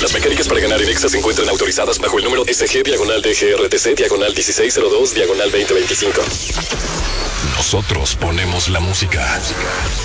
Las mecánicas para ganar en Exa se encuentran autorizadas bajo el número SG-DGRTC-1602-2025. Nosotros ponemos la música.